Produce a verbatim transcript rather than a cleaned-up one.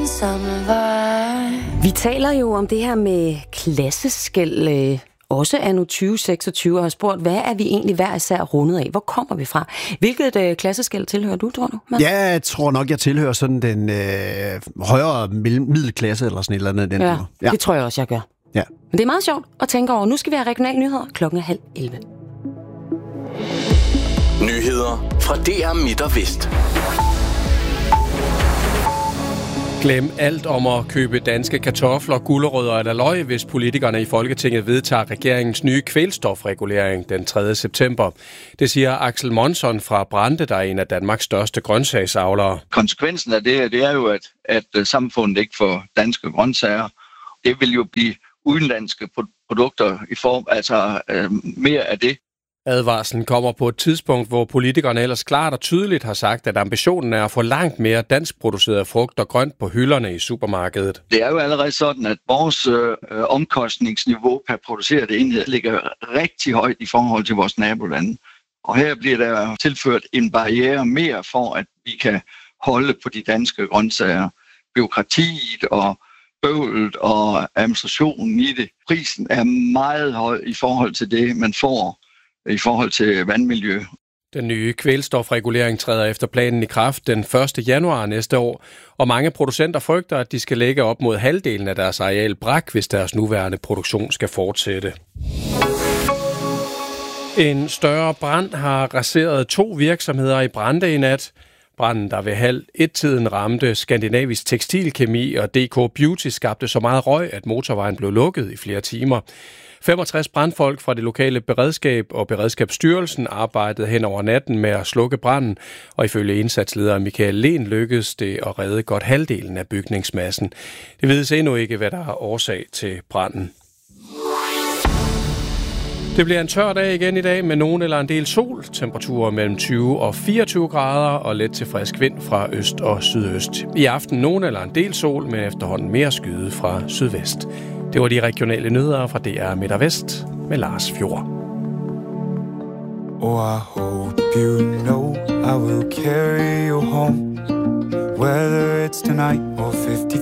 Vi taler jo om det her med klasseskel, øh, også anno tyve seksogtyve, og har spurgt, hvad er vi egentlig hver især rundet af? Hvor kommer vi fra? Hvilket øh, klasseskel tilhører du, tror du? Mads? Ja, jeg tror nok, jeg tilhører sådan den øh, højere middelklasse eller sådan et eller andet. Den ja, ja, det tror jeg også, jeg gør. Ja. Men det er meget sjovt at tænke over. Nu skal vi have regionale nyheder. Klokken er halv elleve. Nyheder fra D R Midt og Vest. Glem alt om at købe danske kartofler, gulerødder eller løg, hvis politikerne i Folketinget vedtager regeringens nye kvælstofregulering den tredje september. Det siger Axel Monson fra Brande, der er en af Danmarks største grøntsagsavlere. Konsekvensen af det, det er jo, at, at samfundet ikke får danske grøntsager. Det vil jo blive udenlandske produkter i form, altså øh, mere af det. Advarslen kommer på et tidspunkt, hvor politikerne ellers klart og tydeligt har sagt, at ambitionen er at få langt mere danskproduceret frugt og grønt på hylderne i supermarkedet. Det er jo allerede sådan, at vores øh, omkostningsniveau per produceret enhed ligger rigtig højt i forhold til vores nabolande. Og her bliver der tilført en barriere mere for, at vi kan holde på de danske grøntsager. Bureaukratiet og bøvlet og administrationen i det. Prisen er meget høj i forhold til det, man får i forhold til vandmiljø. Den nye kvælstofregulering træder efter planen i kraft den første januar næste år, og mange producenter frygter, at de skal lægge op mod halvdelen af deres areal brak, hvis deres nuværende produktion skal fortsætte. En større brand har raseret to virksomheder i Brande i nat. Branden, der ved halv et-tiden ramte Skandinavisk Tekstilkemi og D K Beauty, skabte så meget røg, at motorvejen blev lukket i flere timer. femogtres brandfolk fra det lokale beredskab og Beredskabsstyrelsen arbejdede hen over natten med at slukke branden, og ifølge indsatsleder Michael Lehn lykkedes det at redde godt halvdelen af bygningsmassen. Det vides endnu ikke, hvad der er årsag til branden. Det bliver en tør dag igen i dag med nogen eller en del sol. Temperaturer mellem tyve og fireogtyve grader og let til frisk vind fra øst og sydøst. I aften nogen eller en del sol, men efterhånden mere skyde fra sydvest. Det var de regionale nyheder fra D R Midt og Vest med Lars Fjord. Oh, I hope you know I will carry you home, whether it's tonight or fifty